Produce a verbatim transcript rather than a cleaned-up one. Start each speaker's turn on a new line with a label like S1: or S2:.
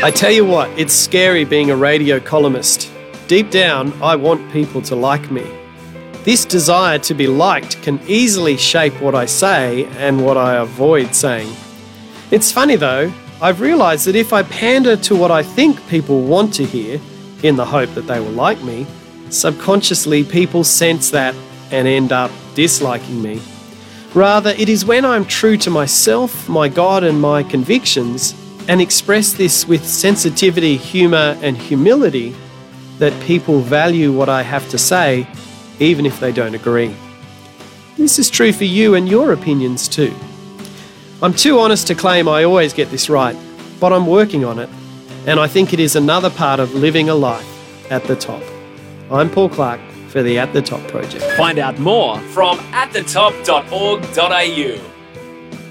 S1: I tell you what, it's scary being a radio columnist. Deep down, I want people to like me. This desire to be liked can easily shape what I say and what I avoid saying. It's funny though, I've realised that if I pander to what I think people want to hear, in the hope that they will like me, subconsciously people sense that and end up disliking me. Rather, it is when I'm true to myself, my God and my convictions, and express this with sensitivity, humour and humility, that people value what I have to say, even if they don't agree. This is true for you and your opinions too. I'm too honest to claim I always get this right, but I'm working on it, and I think it is another part of living a life at the top. I'm Paul Clark for the At the Top Project.
S2: Find out more from at the top dot org dot a u.